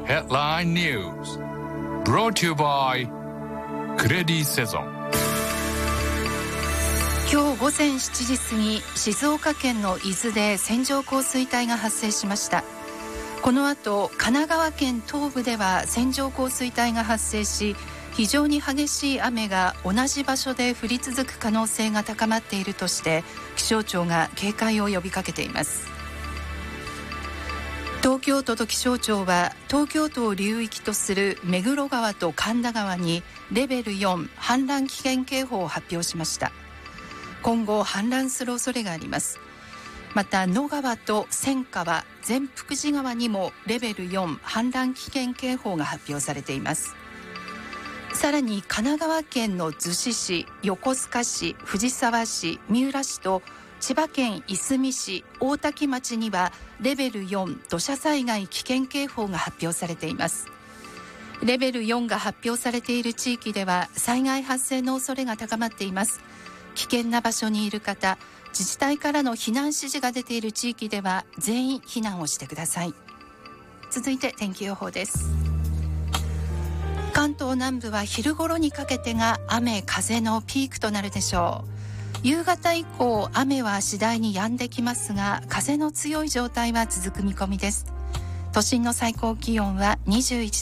Headline News brought to you by クレディセゾン。 今日午前7時過ぎ、静岡県の伊豆で線状降水帯が発生しました。この後、神奈川県東部では線状降水帯が発生し、非常に激しい雨が同じ場所で降り続く可能性が高まっているとして気象庁が警戒を呼びかけています。東京都と気象庁は東京都を流域とする目黒川と神田川にレベル4氾濫危険警報を発表しました。今後氾濫する恐れがあります。また野川と千川、善福寺川にもレベル4氾濫危険警報が発表されています。さらに神奈川県の逗子市、横須賀市、藤沢市、三浦市と千葉県いすみ市、大多喜町にはレベル4土砂災害危険警報が発表されています。レベル4が発表されている地域では災害発生の恐れが高まっています。危険な場所にいる方、自治体からの避難指示が出ている地域では全員避難をしてください。続いて天気予報です。関東南部は昼頃にかけてが雨風のピークとなるでしょう。夕方以降雨は次第に止んできますが、風の強い状態は続く見込みです。都心の最高気温は21